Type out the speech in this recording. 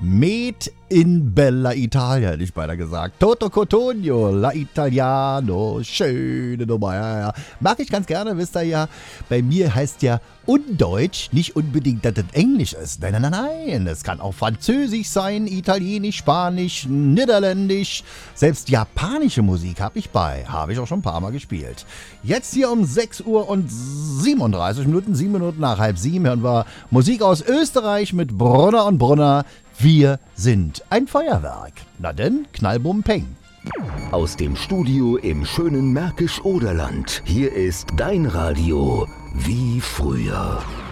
Made in Bella Italia, hätte ich beinahe gesagt. Toto Cotugno, La Italiano, schöne Nummer. Ja. Mag ich ganz gerne, wisst ihr ja. Bei mir heißt ja Undeutsch nicht unbedingt, dass das Englisch ist. Nein. Es kann auch Französisch sein, Italienisch, Spanisch, Niederländisch. Selbst japanische Musik habe ich bei. Habe ich auch schon ein paar Mal gespielt. Jetzt hier um 6 Uhr und 37 Minuten, 7 Minuten nach halb 7 hören wir Musik aus Österreich mit Brunner und Brunner. Wir sind ein Feuerwerk. Na denn, Knallbum Peng. Aus dem Studio im schönen Märkisch-Oderland. Hier ist dein Radio wie früher.